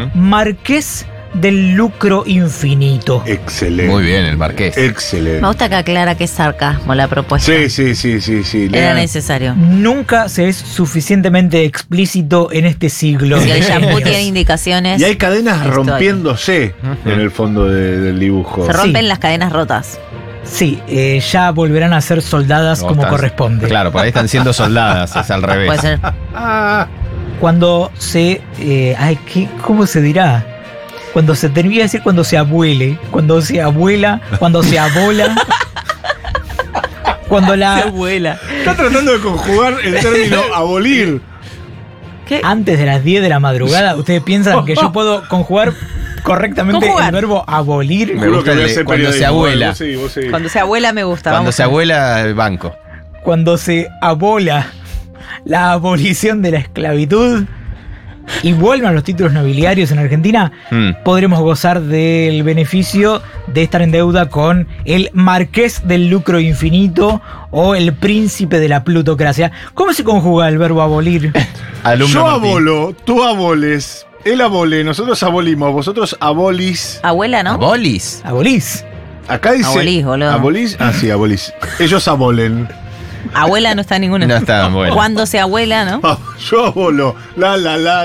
Marqués del lucro infinito. Excelente. Muy bien, el marqués. Excelente. Me gusta que aclara que es sarcasmo la propuesta. Sí. Era necesario. Nunca se es suficientemente explícito en este siglo. Si el shampoo tiene indicaciones. Y hay cadenas Esto rompiéndose en el fondo del dibujo. Se rompen Sí. las cadenas rotas. Sí, ya volverán a ser soldadas No, como están- corresponde. Claro, por ahí están siendo soldadas, es al revés. Puede ser. Cuando se... ¿cómo se dirá? Cuando se termina de decir cuando se abuele, cuando se abuela, cuando se abola. Cuando la... abuela. Está tratando de conjugar el término abolir. ¿Qué? Antes de las 10 de la madrugada, ¿ustedes piensan que yo puedo conjugar correctamente Conjugar. el verbo abolir? Me Juro gusta que voy a el de hacer cuando se periodismo. abuela. Vos sí. Cuando se abuela me gusta. Cuando vamos se a- abuela, el banco. Cuando se abola la abolición de la esclavitud y vuelvan los títulos nobiliarios en Argentina, podremos gozar del beneficio de estar en deuda con el marqués del lucro infinito o el príncipe de la plutocracia. ¿Cómo se conjuga el verbo abolir? Alumno Yo Martín. abolo, tú aboles, él abole, nosotros abolimos, vosotros abolís. Abuela, ¿no? ¿Abolis? Abolís. Acá dice. Abolís, boludo. ¿Abolís? Ah, sí, abolís. Ellos abolen. Abuela no está ninguna. No está bueno. Cuando se abuela, ¿no? Yo abolo. La.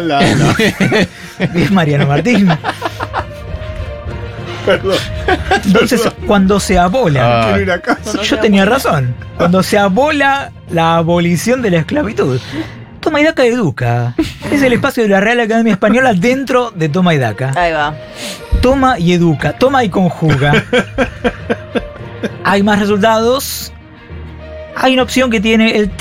Es Mariano Martín. Perdón. Entonces, cuando se abola... Quiero ir a casa. Yo tenía razón. Cuando se abola la abolición de la esclavitud. Toma y Daca educa. Es el espacio de la Real Academia Española dentro de Toma y Daca. Ahí va. Toma y educa, toma y conjuga. Hay más resultados. Hay una opción que tiene el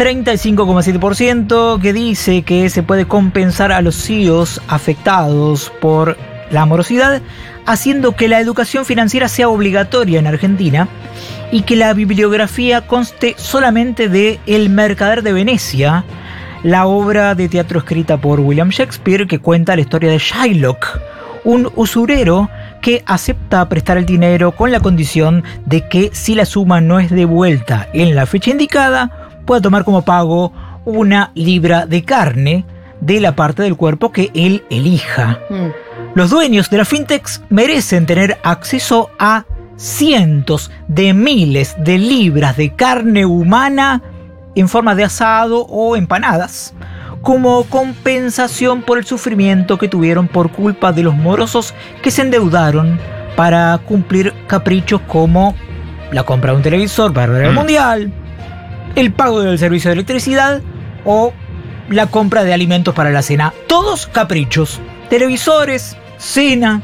35,7% que dice que se puede compensar a los CEOs afectados por la morosidad, haciendo que la educación financiera sea obligatoria en Argentina y que la bibliografía conste solamente de El Mercader de Venecia, la obra de teatro escrita por William Shakespeare que cuenta la historia de Shylock, un usurero que acepta prestar el dinero con la condición de que si la suma no es devuelta en la fecha indicada, pueda tomar como pago 1 libra de carne de la parte del cuerpo que él elija. Los dueños de las fintechs merecen tener acceso a cientos de miles de libras de carne humana en forma de asado o empanadas, como compensación por el sufrimiento que tuvieron por culpa de los morosos que se endeudaron para cumplir caprichos como la compra de un televisor para ver el mundial, el pago del servicio de electricidad o la compra de alimentos para la cena. Todos caprichos. Televisores, cena.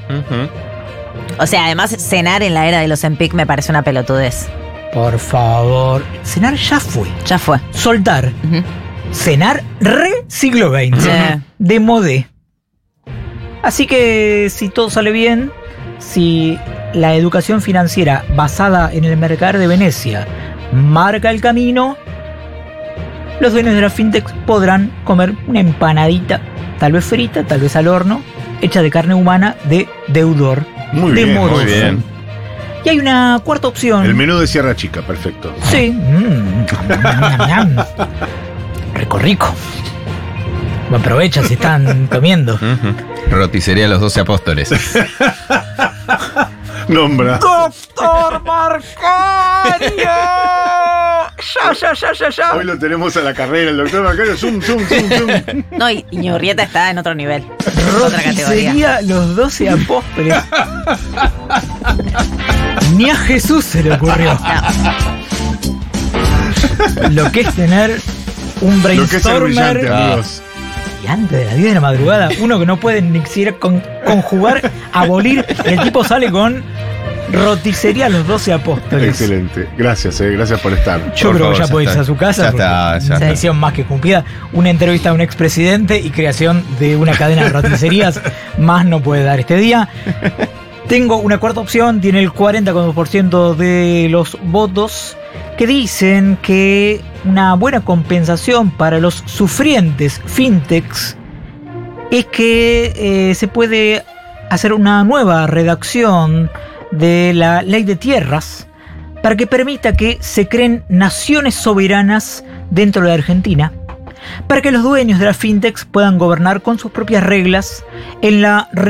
O sea, además, cenar en la era de los Empic me parece una pelotudez. Por favor. Cenar ya fue. Ya fue. Soltar. Ujú. Cenar siglo XX. Sí. De modé. Así que si todo sale bien, si la educación financiera basada en el Mercader de Venecia marca el camino, los dueños de la fintech podrán comer una empanadita, tal vez frita, tal vez al horno, hecha de carne humana de deudor. Muy de bien, moroso. muy bien. Y hay una cuarta opción. El menú de Sierra Chica, perfecto. Sí. Rico, rico. Buen provecho si están comiendo. Roticería Los 12 Apóstoles. Nombra. ¡Doctor Marcario! ¡Ya! Hoy lo tenemos a la carrera, el doctor Marcario. Zoom. No, y Ñurrieta está en otro nivel. Otra categoría. Sería los 12 apóstoles. Ni a Jesús se le ocurrió. Lo que es tener un Lo que es ser brainstormer brillante, amigos. y antes de las 10 de la madrugada, uno que no puede ni siquiera conjugar, abolir, el tipo sale con roticería Los 12 Apóstoles. Excelente. Gracias por estar. Yo Por creo favor, que ya ya puede irse está. a su casa. Ya porque está, ya una está. misión más que cumplida. Una entrevista a un expresidente y creación de una cadena de roticerías. Más no puede dar este día. Tengo una cuarta opción, tiene el 40% de los votos, que dicen que una buena compensación para los sufrientes fintechs es que se puede hacer una nueva redacción de la ley de tierras para que permita que se creen naciones soberanas dentro de Argentina, para que los dueños de las fintechs puedan gobernar con sus propias reglas en la